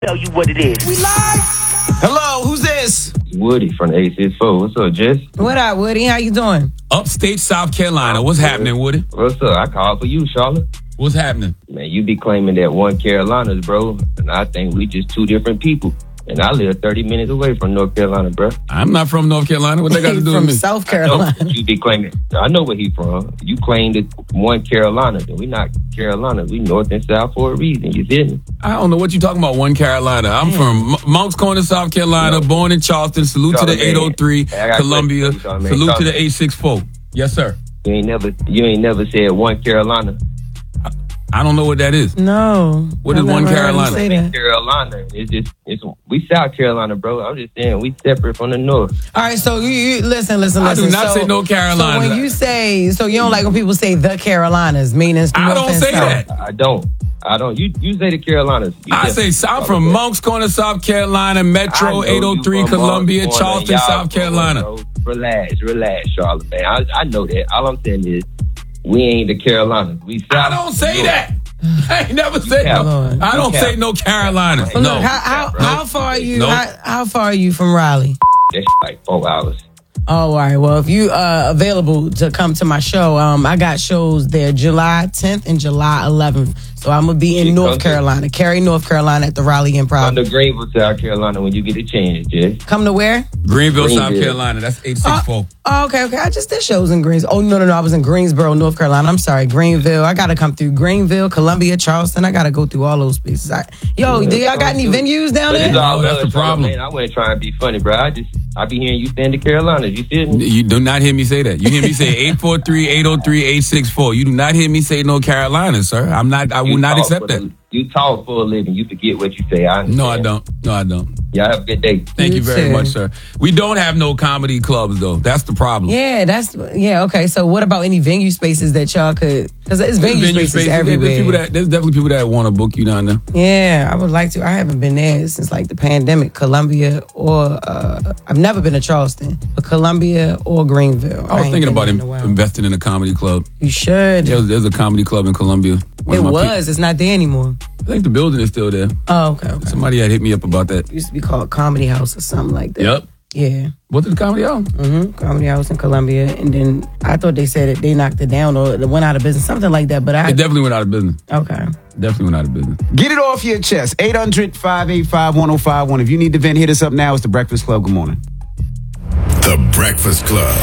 tell you what it is. We live? Hello, who's this? Woody from the 864. What's up, Jess? What up, Woody? How you doing? Upstate South Carolina. What's happening, Woody? What's up? I called for you, Charlotte. What's happening? Man, you be claiming that one Carolinas, bro. And I think we just two different people. And I live 30 minutes away from North Carolina, bro. I'm not from North Carolina. What they got to do with From me? South Carolina. You be claiming. I know where he from. You claim that one Carolina. Then we not Carolina. We North and South for a reason. You feel me? I don't know what you talking about, one Carolina. I'm from Moncks Corner, South Carolina, born in Charleston. Salute to the 803, Columbia. Salute to the 864. Yes, sir. You ain't never said one Carolina. I don't know what that is. No. What is one Carolina? Carolina. It's we South Carolina, bro. I'm just saying we separate from the North. All right, so you listen. I do not say no Carolina. So when you say, so you don't like when people say the Carolinas, meaning I don't say that. I don't. You say the Carolinas. I say I'm from Moncks Corner, South Carolina, Metro 803, Columbia, Charleston, South Carolina. Relax, Charlotte, man. I know that. All I'm saying is we ain't the Carolinas. We South. I don't say that. I ain't never said no. I don't say no Carolina. Well, no. Look, how far are you? No. How far are you from Raleigh? That's like 4 hours. Oh, all right. Well, if you available to come to my show, I got shows there July 10th and July 11th. So I'm going to be in North Carolina, Cary, North Carolina at the Raleigh Improv. Come to Greenville, South Carolina when you get a chance, Jess. Come to where? Greenville, South Carolina. That's 864. Oh, okay. I just did shows in Greensboro. Oh, no. I was in Greensboro, North Carolina. I'm sorry, Greenville. I got to come through Greenville, Columbia, Charleston. I got to go through all those places. Do y'all got any venues down there? No, that's the problem. Man, I wasn't trying to be funny, bro. I be hearing you stand the Carolinas. You feel me? You do not hear me say that. You hear me say 843-803-864. You do not hear me say no Carolina, sir. I will not accept that. You talk for a living. You forget what you say. No, I don't. Y'all have a good day. Thank you very much, sir. We don't have no comedy clubs, though. That's the problem. Yeah, okay. So what about any venue spaces that y'all could, because there's venue spaces everywhere. There's definitely people that want to book you down there. Yeah, I would like to. I haven't been there since like the pandemic, Columbia or, I've never been to Charleston, but Columbia or Greenville. I was thinking about investing in a comedy club. You should. There's a comedy club in Columbia. It's not there anymore. I think the building is still there. Oh, okay. Somebody had hit me up about that. It used to be called Comedy House or something like that. Yep. Yeah. What's the Comedy House? Mm-hmm. Comedy House in Columbia. And then I thought they said that they knocked it down or it went out of business, something like that. But it definitely went out of business. Okay. Definitely went out of business. Get it off your chest. 800-585-1051. If you need to vent, hit us up now. It's The Breakfast Club. Good morning. The Breakfast Club.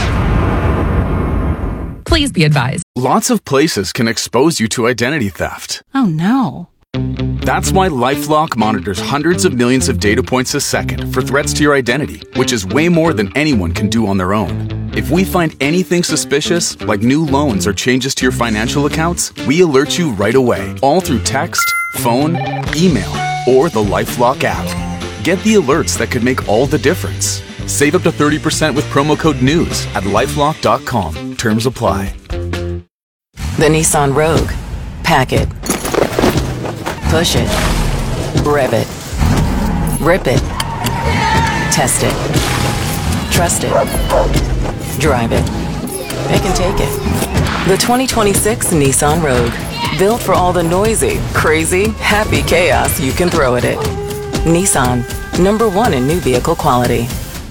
Please be advised. Lots of places can expose you to identity theft. Oh, no. That's why LifeLock monitors hundreds of millions of data points a second for threats to your identity, which is way more than anyone can do on their own. If we find anything suspicious, like new loans or changes to your financial accounts, we alert you right away, all through text, phone, email, or the LifeLock app. Get the alerts that could make all the difference. Save up to 30% with promo code NEWS at LifeLock.com. Terms apply. The Nissan Rogue. Pack it. Push it. Rev it. Rip it. Test it. Trust it. Drive it. It can take it. The 2026 Nissan Rogue. Built for all the noisy, crazy, happy chaos you can throw at it. Nissan. #1 in new vehicle quality.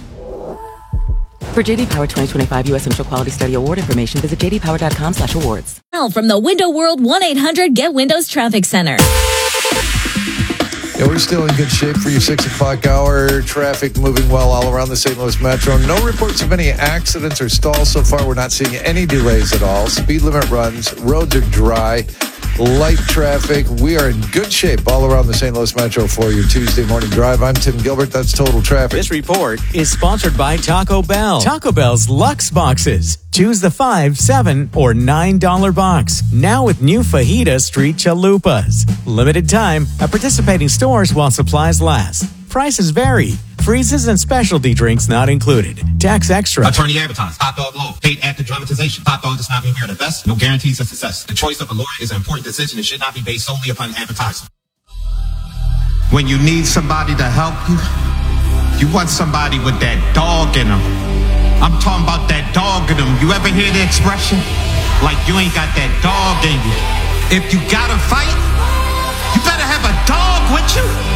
For JD Power 2025 U.S. Central Quality Study Award information, visit jdpower.com/awards. From the Window World 1-800-GET-WINDOWS Traffic Center. Yeah, we're still in good shape for your 6 o'clock hour. Traffic moving well all around the St. Louis Metro. No reports of any accidents or stalls so far. We're not seeing any delays at all. Speed limit runs. Roads are dry. Light traffic. We are in good shape all around the St. Louis Metro for your Tuesday morning drive. I'm Tim Gilbert. That's Total Traffic. This report is sponsored by Taco Bell. Taco Bell's Luxe Boxes. Choose the $5, $7, or $9 box. Now with new Fajita Street Chalupas. Limited time at participating stores while supplies last. Prices vary. Freezes and specialty drinks not included. Tax extra. Attorney advertised. Hot dog low. Paid after dramatization. Hot dog does not mean we are the best. No guarantees of success. The choice of a lawyer is an important decision and should not be based solely upon advertising. When you need somebody to help you, you want somebody with that dog in them. I'm talking about that dog in them. You ever hear the expression? Like you ain't got that dog in you. If you gotta fight, you better have a dog with you.